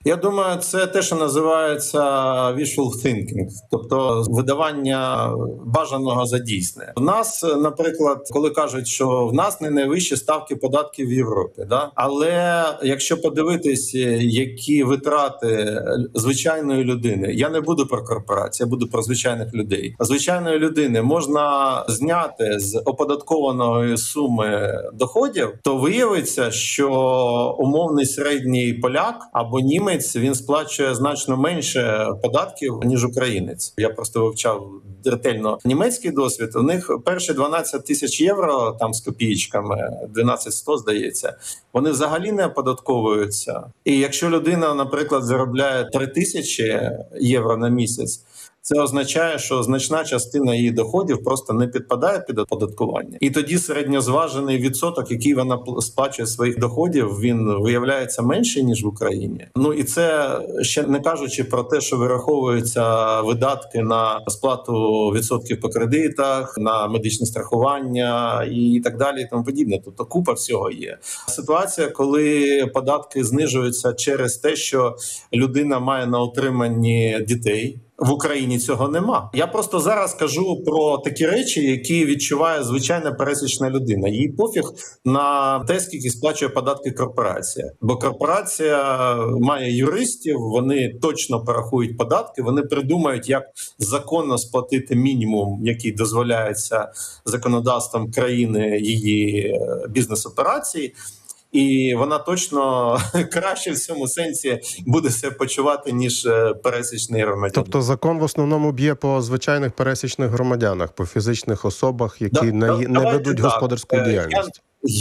Я думаю, це те, що називається wishful thinking, тобто видавання бажаного за дійсне. У нас, наприклад, коли кажуть, що в нас не найвищі ставки податків в Європі, да? Але якщо подивитись, які витрати звичайної людини, я не буду про корпорації, я буду про звичайних людей. Звичайної людини можна зняти з оподаткованої суми доходів, то виявиться, що умовний середній поляк або німець, він сплачує значно менше податків, ніж українець. Я просто вивчав ретельно німецький досвід. У них перші 12 тисяч євро, там з копійками, 12-100, здається, вони взагалі не оподатковуються. І якщо людина, наприклад, заробляє 3 тисячі євро на місяць, це означає, що значна частина її доходів просто не підпадає під оподаткування. І тоді середньозважений відсоток, який вона сплачує своїх доходів, він виявляється менший, ніж в Україні. Ну і це ще не кажучи про те, що вираховуються видатки на сплату відсотків по кредитах, на медичне страхування і так далі, і тому подібне. Тобто купа всього є. Ситуація, коли податки знижуються через те, що людина має на утриманні дітей. В Україні цього нема. Я просто зараз кажу про такі речі, які відчуває звичайна пересічна людина. Їй пофіг на те, скільки сплачує податки корпорація. Бо корпорація має юристів, вони точно порахують податки, вони придумають, як законно сплатити мінімум, який дозволяється законодавством країни її бізнес-операцій. І вона точно краще в цьому сенсі буде себе почувати, ніж пересічний громадянин. Тобто закон в основному б'є по звичайних пересічних громадянах, по фізичних особах, які не ведуть господарську діяльність.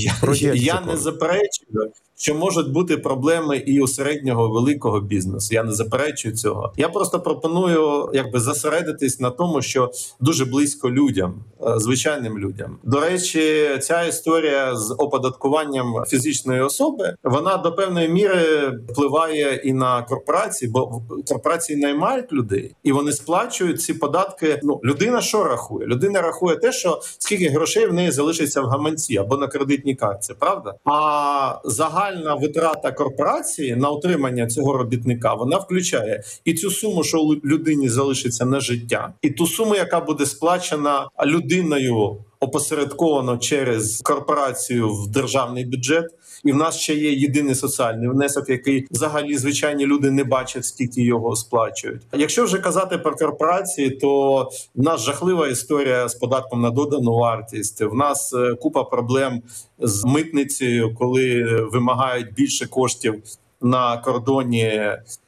Я не заперечую, що можуть бути проблеми і у середнього, великого бізнесу. Я не заперечую цього. Я просто пропоную зосередитись на тому, що дуже близько людям, звичайним людям. До речі, ця історія з оподаткуванням фізичної особи, вона до певної міри впливає і на корпорації, бо корпорації наймають людей, і вони сплачують ці податки. Ну, людина що рахує? Людина рахує те, що скільки грошей в неї залишиться в гаманці або на кредитній картці, правда? А загальна витрата корпорації на утримання цього робітника, вона включає і цю суму, що людині залишиться на життя, і ту суму, яка буде сплачена людиною опосередковано через корпорацію в державний бюджет. І в нас ще є єдиний соціальний внесок, який взагалі звичайні люди не бачать, скільки його сплачують. Якщо вже казати про корпорації, то в нас жахлива історія з податком на додану вартість. В нас купа проблем з митницею, коли вимагають більше коштів на кордоні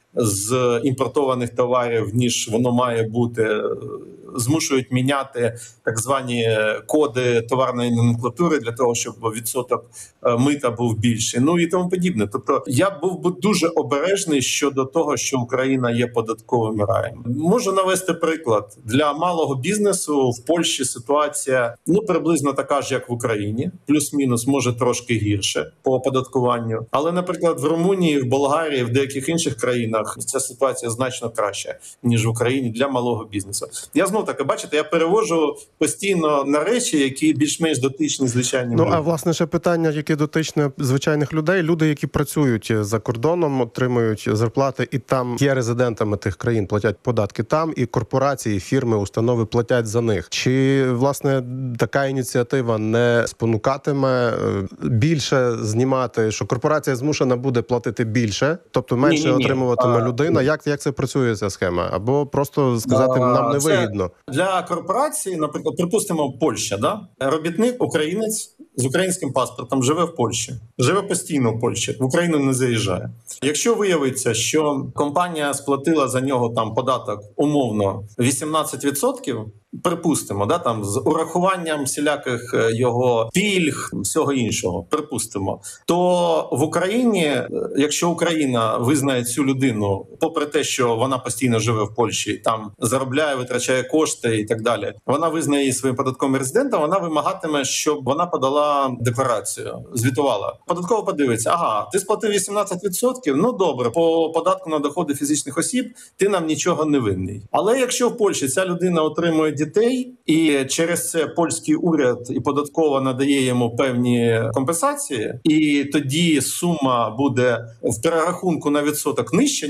з імпортованих товарів, ніж воно має бути, змушують міняти так звані коди товарної номенклатури для того, щоб відсоток мита був більший, ну і тому подібне. Тобто я був би дуже обережний щодо того, що Україна є податковим раєм. Можу навести приклад. Для малого бізнесу в Польщі ситуація приблизно така ж, як в Україні, плюс-мінус, може трошки гірше по оподаткуванню. Але, наприклад, в Румунії, в Болгарії, в деяких інших країнах ця ситуація значно краща, ніж в Україні для малого бізнесу. Я знову таки, бачите, я перевожу постійно на речі, які більш-менш дотичні звичайні люди. А власне ще питання, які дотичні звичайних людей, люди, які працюють за кордоном, отримують зарплати і там є резидентами тих країн, платять податки там, і корпорації, фірми, установи платять за них. Чи, власне, така ініціатива не спонукатиме більше знімати, що корпорація змушена буде платити більше, тобто менше отримуватиме людина? Як це працює, ця схема? Або просто сказати, нам не вигідно? Для корпорації, наприклад, припустимо, Польща, да? Робітник, українець з українським паспортом живе в Польщі, живе постійно в Польщі, в Україну не заїжджає. Якщо виявиться, що компанія сплатила за нього там податок умовно 18%, припустимо, да, там з урахуванням всіляких його пільг, всього іншого, припустимо, то в Україні, якщо Україна визнає цю людину, попри те, що вона постійно живе в Польщі, там заробляє, витрачає кошти і так далі, вона визнає її своїм податковим резидентом, вона вимагатиме, щоб вона подала декларацію, звітувала. Податково подивиться, ага, ти сплатив 18%, ну добре, по податку на доходи фізичних осіб ти нам нічого не винний. Але якщо в Польщі ця людина отримує дітей, і через це польський уряд і податкова надає йому певні компенсації, і тоді сума буде в перерахунку на відсоток нижча,